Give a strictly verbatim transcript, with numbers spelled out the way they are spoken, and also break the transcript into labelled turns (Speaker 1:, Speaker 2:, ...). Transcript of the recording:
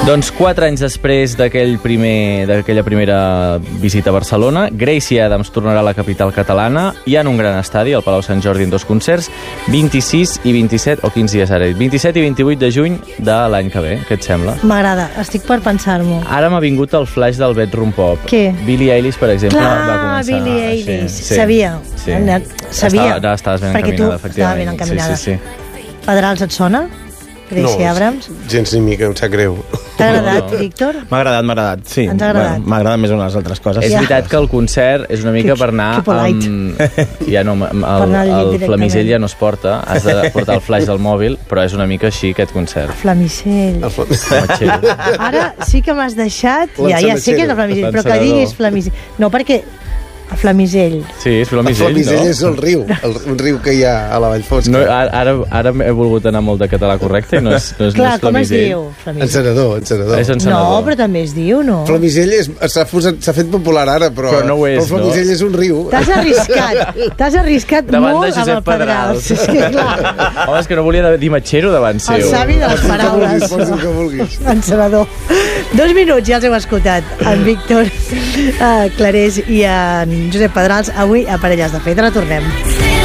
Speaker 1: Doncs quatre anys després d'aquell primer, d'aquella primera visita a Barcelona, Gracie Adams tornarà a la capital catalana i en un gran estadi, al Palau Sant Jordi, en dos concerts, vint-i-sis i vint-i-set, o quins dies ara? vint-i-set i vint-i-vuit de juny de l'any que ve. Què et sembla?
Speaker 2: M'agrada, estic per pensar-m'ho.
Speaker 1: Ara m'ha vingut el flash del bedroom pop.
Speaker 2: Què?
Speaker 1: Billie Eilish, per exemple,
Speaker 2: Clar,
Speaker 1: va començar...
Speaker 2: Billie Eilish,
Speaker 1: sí,
Speaker 2: sabia.
Speaker 1: Sí.
Speaker 2: Sabia.
Speaker 1: Estava, estaves ben
Speaker 2: perquè
Speaker 1: encaminada,
Speaker 2: tu estava ben encaminada.
Speaker 1: Sí, sí, sí.
Speaker 2: Pedrals, et sona? Gracie
Speaker 3: no,
Speaker 2: Abrams?
Speaker 3: gens ni mica, em sap greu.
Speaker 2: T'ha agradat,
Speaker 1: No, no.
Speaker 2: Víctor?
Speaker 4: M'ha agradat, m'ha agradat, sí.
Speaker 2: Ens ha agradat.
Speaker 4: Bueno, m'ha agradat més unes altres coses.
Speaker 1: És
Speaker 2: Ja.
Speaker 1: veritat que el concert és una mica
Speaker 2: Que-
Speaker 1: per anar
Speaker 2: que polite.
Speaker 1: amb... Ja no, amb el,
Speaker 2: anar al llit
Speaker 1: el
Speaker 2: directament.
Speaker 1: flamisell ja no es porta, has de portar el flash del mòbil, però és una mica així aquest concert.
Speaker 2: Flamicell.
Speaker 3: El flam-
Speaker 1: Matxero.
Speaker 2: Ara sí que m'has deixat... Ja, ja sé que és el Flamicell, però que
Speaker 1: L'encenedor.
Speaker 2: diguis Flamicell. No, perquè... El Flamisell.
Speaker 1: Sí, és
Speaker 3: El
Speaker 1: flamisell,
Speaker 3: Flamisell
Speaker 1: no?
Speaker 3: és el riu, el, un riu que hi ha a la Vall Fosca.
Speaker 1: No, ara, ara he volgut anar molt de català correcte i no és, no és,
Speaker 2: Clar,
Speaker 1: no és
Speaker 2: com es
Speaker 1: flamisell.
Speaker 2: diu? Flamisell.
Speaker 3: Encenedor, encenedor.
Speaker 1: És encenedor.
Speaker 2: No, però també es diu, no?
Speaker 3: Flamisell és- s'ha posat- s'ha fet popular ara, però,
Speaker 1: Però no ho és,
Speaker 3: però el Flamisell
Speaker 1: no?
Speaker 3: és un riu.
Speaker 2: T'has arriscat, t'has arriscat
Speaker 1: Davant de
Speaker 2: molt amb
Speaker 1: Josep
Speaker 2: el Pedrals.
Speaker 1: Pedrals.
Speaker 2: És que, clar,
Speaker 1: Home, és que no volia dir matxero davant seu.
Speaker 2: el savi de les
Speaker 3: Pots dir que vulguis,
Speaker 2: paraules.
Speaker 3: pots dir que vulguis.
Speaker 2: Encenedor. Dos minuts, ja els heu escoltat. En Víctor uh, Clarés i en Josep Pedrals, avui a Parelles de Fet. Ara tornem.